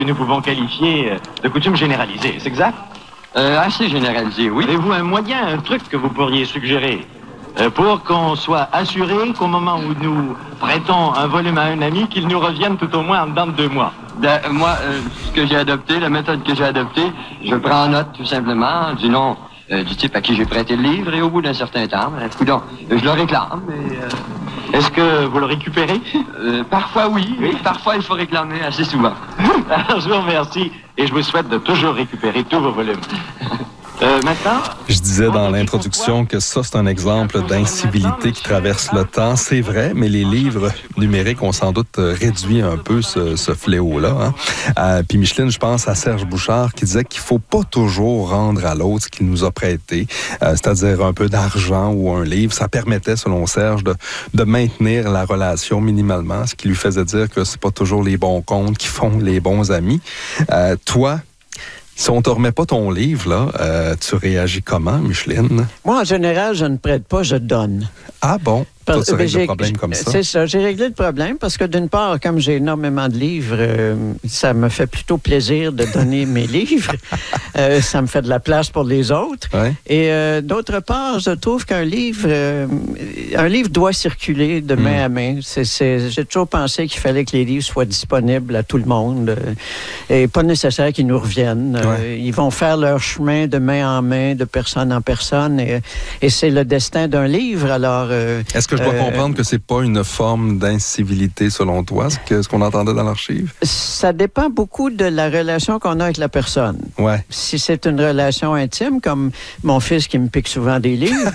que nous pouvons qualifier de coutume généralisée, c'est exact? Assez généralisé, oui. Avez-vous un moyen, un truc que vous pourriez suggérer pour qu'on soit assuré qu'au moment où nous prêtons un volume à un ami, qu'il nous revienne tout au moins en dedans de 2 mois? Moi, ce que j'ai adopté, la méthode que j'ai adoptée, je prends en note tout simplement du nom du type à qui j'ai prêté le livre et au bout d'un certain temps, je le réclame. Est-ce que vous le récupérez? Parfois oui, parfois il faut réclamer assez souvent. Alors, je vous remercie et je vous souhaite de toujours récupérer tous vos volumes. Maintenant... Je disais dans l'introduction que ça, c'est un exemple d'incivilité qui traverse le temps. C'est vrai, mais les livres numériques ont sans doute réduit un peu ce fléau-là. Hein? Puis Micheline, je pense à Serge Bouchard qui disait qu'il faut pas toujours rendre à l'autre ce qu'il nous a prêté, c'est-à-dire un peu d'argent ou un livre. Ça permettait, selon Serge, de maintenir la relation minimalement, ce qui lui faisait dire que c'est pas toujours les bons comptes qui font les bons amis. Toi, si on ne te remet pas ton livre, là, tu réagis comment, Micheline? Moi, en général, je ne prête pas, je donne. Ah bon? Toi, tu règles le problème comme ça? C'est ça, j'ai réglé le problème parce que d'une part, comme j'ai énormément de livres, ça me fait plutôt plaisir de donner mes livres. Ça me fait de la place pour les autres. Ouais. Et d'autre part, je trouve qu'un livre doit circuler de main à main. J'ai toujours pensé qu'il fallait que les livres soient disponibles à tout le monde et pas nécessaire qu'ils nous reviennent. Ouais. Ils vont faire leur chemin de main en main, de personne en personne et c'est le destin d'un livre. Alors, est-ce que je dois comprendre que c'est pas une forme d'incivilité selon toi, ce qu'on entendait dans l'archive? Ça dépend beaucoup de la relation qu'on a avec la personne. Ouais. Si c'est une relation intime, comme mon fils qui me pique souvent des livres,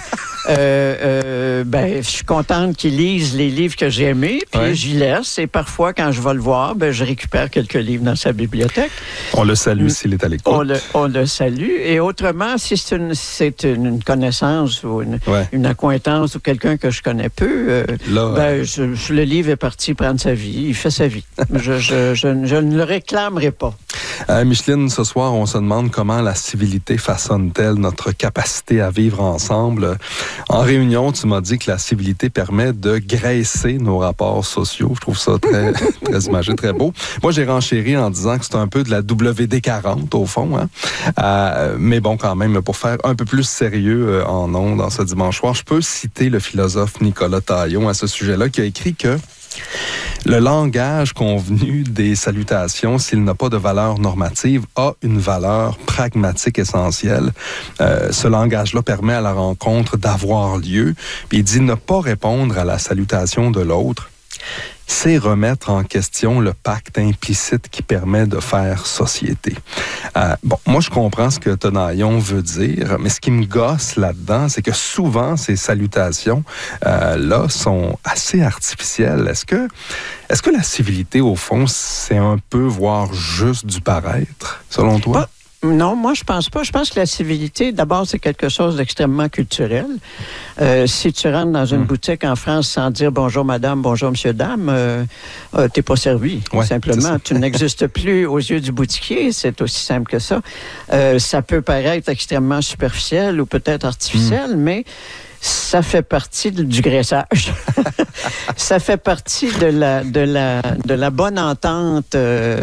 je suis contente qu'il lise les livres que j'ai aimés, puis j'y laisse. Et parfois, quand je vais le voir, je récupère quelques livres dans sa bibliothèque. On le salue s'il est à l'écoute. On le salue. Et autrement, si c'est une connaissance ou une accointance ou quelqu'un que je connais peu, le livre est parti prendre sa vie. Il fait sa vie. Je ne le réclamerai pas. Micheline, ce soir, on se demande comment la civilité façonne-t-elle notre capacité à vivre ensemble. En réunion, tu m'as dit que la civilité permet de graisser nos rapports sociaux. Je trouve ça très, très imagé, très beau. Moi, j'ai renchéri en disant que c'est un peu de la WD-40, au fond. Hein? Mais bon, quand même, pour faire un peu plus sérieux en ondes dans ce dimanche soir, je peux citer le philosophe Nicolas Taillon à ce sujet-là, qui a écrit que le langage convenu des salutations, s'il n'a pas de valeur normative, a une valeur pragmatique essentielle. Ce langage-là permet à la rencontre d'avoir lieu. Puis il dit ne pas répondre à la salutation de l'autre, c'est remettre en question le pacte implicite qui permet de faire société. Moi, je comprends ce que Tenaillon veut dire, mais ce qui me gosse là-dedans, c'est que souvent, ces salutations-là sont assez artificielles. Est-ce que la civilité, au fond, c'est un peu, voire juste du paraître, selon toi? Non, moi, je pense pas. Je pense que la civilité, d'abord, c'est quelque chose d'extrêmement culturel. Si tu rentres dans une boutique en France sans dire « Bonjour, madame, bonjour, monsieur, dame », t'es pas servi. Ouais, simplement, tu n'existes plus aux yeux du boutiquier. C'est aussi simple que ça. Ça peut paraître extrêmement superficiel ou peut-être artificiel, mais ça fait partie du graissage. Ça fait partie de la bonne entente.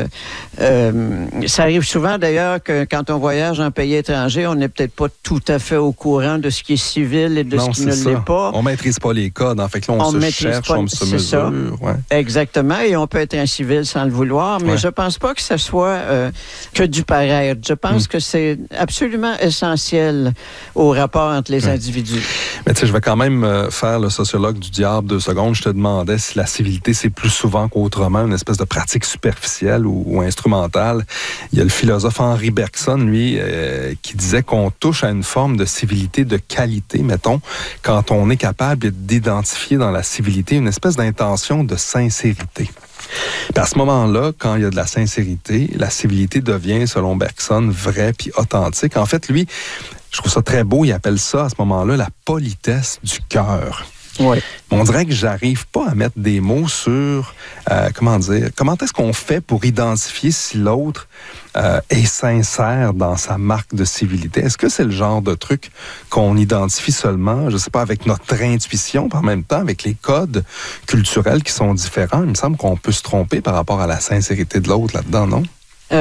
Ça arrive souvent, d'ailleurs, que quand on voyage en pays étranger, on n'est peut-être pas tout à fait au courant de ce qui est civil et de ce qui ne l'est pas. On ne maîtrise pas les codes. En fait, là, on se cherche, on se mesure. Ouais. Exactement. Et on peut être incivil sans le vouloir. Mais je ne pense pas que ce soit que du paraître. Je pense que c'est absolument essentiel au rapport entre les individus. Mais tu sais, je vais quand même faire le sociologue du diable 2 secondes. Je te demandais si la civilité, c'est plus souvent qu'autrement une espèce de pratique superficielle ou instrumentale. Il y a le philosophe Henri Bergson, lui, qui disait qu'on touche à une forme de civilité de qualité, mettons, quand on est capable d'identifier dans la civilité une espèce d'intention de sincérité. Puis à ce moment-là, quand il y a de la sincérité, la civilité devient, selon Bergson, vraie puis authentique. En fait, lui, je trouve ça très beau, il appelle ça à ce moment-là la politesse du cœur. Oui. On dirait que j'arrive pas à mettre des mots sur, comment est-ce qu'on fait pour identifier si l'autre est sincère dans sa marque de civilité? Est-ce que c'est le genre de truc qu'on identifie seulement, je sais pas, avec notre intuition, puis en même temps avec les codes culturels qui sont différents? Il me semble qu'on peut se tromper par rapport à la sincérité de l'autre là-dedans, non?